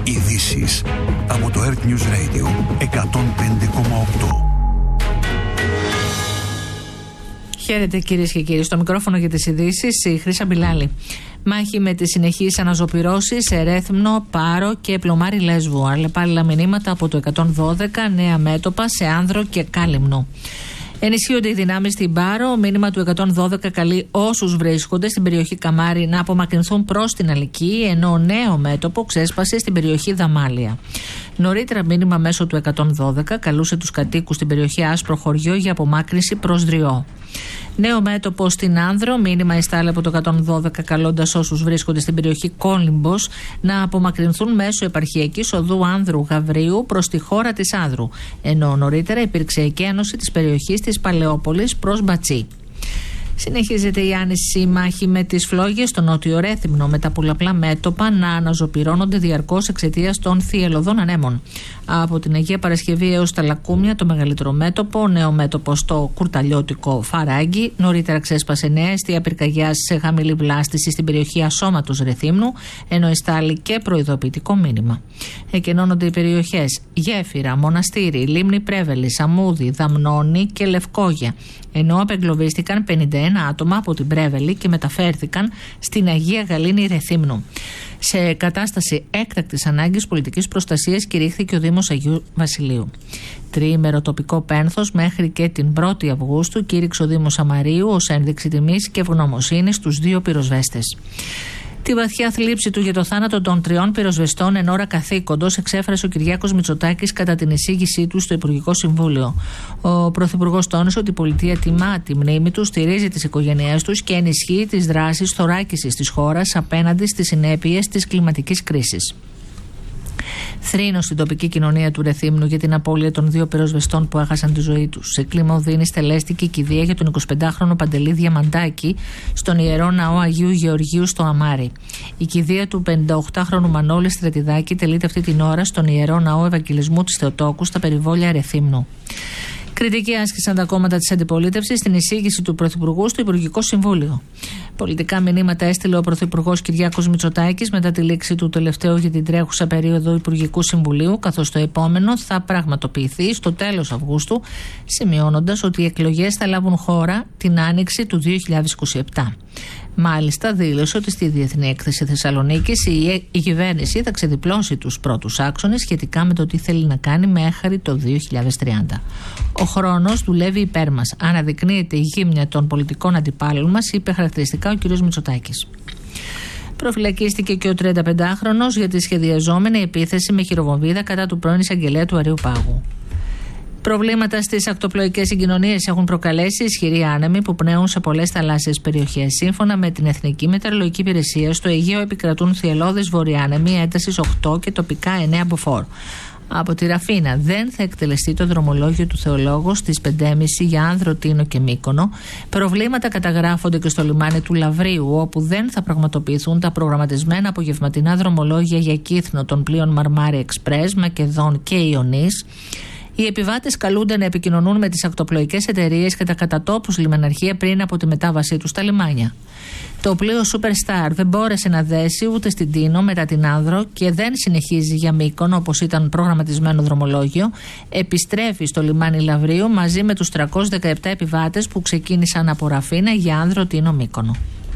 Ειδήσεις από το Earth News Radio 105,8. Χαίρετε κυρίες και κύριοι. Στο μικρόφωνο για τις ειδήσεις η Χρύσα Μπιλάλη. Μάχη με τις συνεχείς αναζωπυρώσεις σε Ρέθυμνο, Πάρο και Πλωμάρι Λέσβου. Αλλεπάλληλα μηνύματα από το 112, νέα μέτωπα σε Άνδρο και Κάλυμνο. Ενισχύονται οι δυνάμεις στην Πάρο. Μήνυμα του 112 καλεί όσους βρίσκονται στην περιοχή Καμάρι να απομακρυνθούν προς την Αλική, ενώ νέο μέτωπο ξέσπασε στην περιοχή Δαμάλια. Νωρίτερα μήνυμα μέσω του 112 καλούσε τους κατοίκους στην περιοχή Άσπρο Χωριό για απομάκρυνση προς Δριό. Νέο μέτωπο στην Άνδρο, μήνυμα εστάλει από το 112 καλώντας όσους βρίσκονται στην περιοχή Κόλυμπος να απομακρυνθούν μέσω επαρχιακής οδού Άνδρου Γαβρίου προς τη χώρα της Άνδρου, ενώ νωρίτερα υπήρξε εκένωση της περιοχής της Παλαιόπολης προς Μπατσί. Συνεχίζεται η άνηση μάχη με τις φλόγες στο νότιο Ρέθυμνο, με τα πολλαπλά μέτωπα να αναζωπυρώνονται διαρκώς εξαιτίας των θυελλωδών ανέμων. Από την Αγία Παρασκευή έως τα Λακούμια το μεγαλύτερο μέτωπο, νέο μέτωπο στο κουρταλιώτικο Φαράγγι. Νωρίτερα ξέσπασε νέα αιστεία πυρκαγιάς σε χαμηλή βλάστηση στην περιοχή Ασώματος Ρεθύμνου, ενώ εστάλει και προειδοποιητικό μήνυμα. Εκενώνονται οι περιοχές Γέφυρα, Μοναστήρι, Λίμνη Πρέβελη, Αμούδη, Δαμνώνη και Λευκόγια, ενώ απεγκλωβίστηκαν 51 άτομα από την Πρέβελη και μεταφέρθηκαν στην Αγία Γαλήνη Ρεθύμνου. Σε κατάσταση έκτακτης ανάγκης πολιτικής προστασίας κηρύχθηκε ο Δήμος Αγίου Βασιλείου. Τριήμερο τοπικό πένθος μέχρι και την 1η Αυγούστου κήρυξε ο Δήμος Αμαρίου ως ένδειξη τιμής και ευγνωμοσύνης στους δύο πυροσβέστες. Τη βαθιά θλίψη του για το θάνατο των 3 πυροσβεστών εν ώρα καθήκοντος εξέφρασε ο Κυριάκος Μητσοτάκης κατά την εισήγησή του στο Υπουργικό Συμβούλιο. Ο Πρωθυπουργός τόνισε ότι η πολιτεία τιμά τη μνήμη του, στηρίζει τις οικογένειές τους και ενισχύει τις δράσεις θωράκισης της χώρας απέναντι στις συνέπειες της κλιματικής κρίσης. Θρήνος στην τοπική κοινωνία του Ρεθύμνου για την απώλεια των 2 πυροσβεστών που έχασαν τη ζωή τους. Σε κλίμα οδύνης τελέστηκε η κηδεία για τον 25χρονο Παντελή Διαμαντάκη στον Ιερό Ναό Αγίου Γεωργίου στο Αμάρι. Η κηδεία του 58χρονου Μανώλη Στρατιδάκη τελείται αυτή την ώρα στον Ιερό Ναό Ευαγγελισμού της Θεοτόκου στα περιβόλια Ρεθύμνου. Κριτική άσκησαν τα κόμματα της αντιπολίτευσης στην εισήγηση του Πρωθυπουργού στο Υπουργικό Συμβούλιο. Πολιτικά μηνύματα έστειλε ο Πρωθυπουργός Κυριάκος Μητσοτάκης μετά τη λήξη του τελευταίου για την τρέχουσα περίοδο Υπουργικού Συμβουλίου, καθώς το επόμενο θα πραγματοποιηθεί στο τέλος Αυγούστου, σημειώνοντας ότι οι εκλογές θα λάβουν χώρα την άνοιξη του 2027. Μάλιστα, δήλωσε ότι στη Διεθνή Έκθεση Θεσσαλονίκης η κυβέρνηση θα ξεδιπλώσει τους πρώτους άξονες σχετικά με το τι θέλει να κάνει μέχρι το 2030. Ο χρόνος δουλεύει υπέρ μας. Αναδεικνύεται η γύμνια των πολιτικών αντιπάλων μας, είπε χαρακτηριστικά ο κ. Μητσοτάκης. Προφυλακίστηκε και ο 35χρονος για τη σχεδιαζόμενη επίθεση με χειροβομβίδα κατά του πρώην εισαγγελέα του Αρείου Πάγου. Προβλήματα στις ακτοπλοϊκές συγκοινωνίες έχουν προκαλέσει ισχυροί άνεμοι που πνέουν σε πολλές θαλάσσιες περιοχές. Σύμφωνα με την Εθνική Μετεωρολογική Υπηρεσία, στο Αιγαίο επικρατούν θυελλώδεις βορειάνεμοι έντασης 8 και τοπικά 9 μποφόρ. Από τη Ραφίνα δεν θα εκτελεστεί το δρομολόγιο του Θεολόγου στις 5.30 για Άνδρο, Τίνο και Μύκονο. Προβλήματα καταγράφονται και στο λιμάνι του Λαβρίου, όπου δεν θα πραγματοποιηθούν τα προγραμματισμένα απογευματινά δρομολόγια για Κύθνο των πλοίων Μαρμάρι Εξπρές, Μακεδόν και Ιωνής. Οι επιβάτες καλούνται να επικοινωνούν με τις ακτοπλοϊκές εταιρείες και τα κατατόπους λιμεναρχεία πριν από τη μετάβασή τους στα λιμάνια. Το πλοίο Superstar δεν μπόρεσε να δέσει ούτε στην Τίνο μετά την Άνδρο και δεν συνεχίζει για Μύκονο όπως ήταν προγραμματισμένο δρομολόγιο. Επιστρέφει στο λιμάνι Λαβρίου μαζί με τους 317 επιβάτες που ξεκίνησαν από Ραφίνα για Άνδρο, Τίνο, Μύκονο.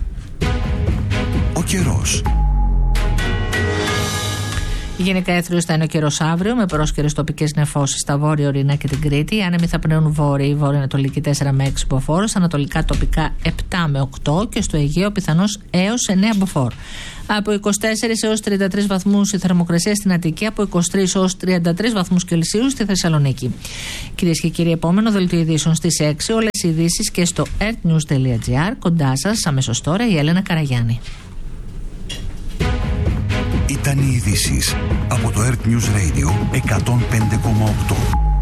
Ο καιρός. Γενικά έθριος θα είναι ο καιρός αύριο, με πρόσκαιρες τοπικές νεφώσεις στα βόρεια ορεινά και την Κρήτη. Οι άνεμοι θα πνέουν βόρειοι, βόρειο-ανατολική 4 με 6 μποφόρ, ανατολικά τοπικά 7 με 8 και στο Αιγαίο πιθανώς έως 9 μποφόρ. Από 24 έως 33 βαθμούς η θερμοκρασία στην Αττική, από 23 έως 33 βαθμούς Κελσίου στη Θεσσαλονίκη. Κυρίες και κύριοι, επόμενο δελτίο ειδήσεων στις 6. Όλες οι ειδήσεις και στο earthnews.gr. Κοντά σας αμέσως τώρα η Έλενα Καραγιάννη. Ήταν οι ειδήσεις από το Earth News Radio 105,8.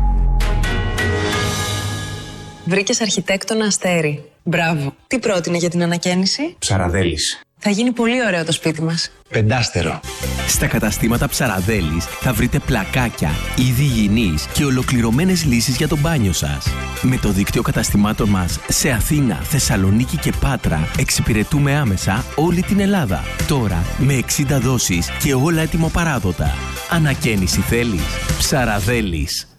Βρήκες αρχιτέκτονα Αστέρι. Μπράβο. Τι πρότεινε για την ανακαίνιση? Ψαραδέλης. Θα γίνει πολύ ωραίο το σπίτι μας. 5 Στα καταστήματα Ψαραδέλης θα βρείτε πλακάκια, είδη υγιεινής και ολοκληρωμένες λύσεις για το μπάνιο σας. Με το δίκτυο καταστημάτων μας σε Αθήνα, Θεσσαλονίκη και Πάτρα εξυπηρετούμε άμεσα όλη την Ελλάδα. Τώρα με 60 δόσεις και όλα έτοιμο παράδοτα. Ανακαίνιση θέλεις? Ψαραδέλης.